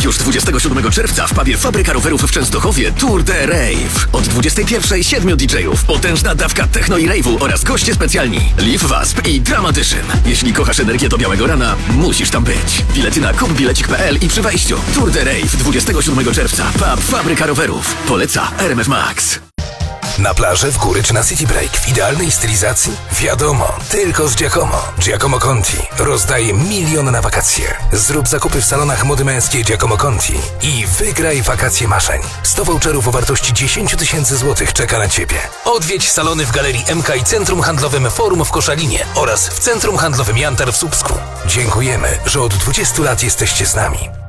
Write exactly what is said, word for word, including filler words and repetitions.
Już dwudziestego siódmego czerwca w pubie Fabryka Rowerów w Częstochowie Tour de Rave. Od dwudziestej pierwszej siedmiu D J-ów, potężna dawka techno i rave'u oraz goście specjalni Live Wasp i Dramatyszyn. Jeśli kochasz energię do białego rana, musisz tam być. Bilety na kupbilecik kropka p l i przy wejściu. Tour de Rave dwudziestego siódmego czerwca. Pub Fabryka Rowerów. Poleca R M F Max. Na plażę, w góry czy na City Break w idealnej stylizacji? Wiadomo, tylko z Giacomo. Giacomo Conti rozdaje milion na wakacje. Zrób zakupy w salonach mody męskiej Giacomo Conti i wygraj wakacje marzeń. sto voucherów o wartości dziesięć tysięcy złotych czeka na Ciebie. Odwiedź salony w Galerii M K i Centrum Handlowym Forum w Koszalinie oraz w Centrum Handlowym Jantar w Słupsku. Dziękujemy, że od dwudziestu lat jesteście z nami.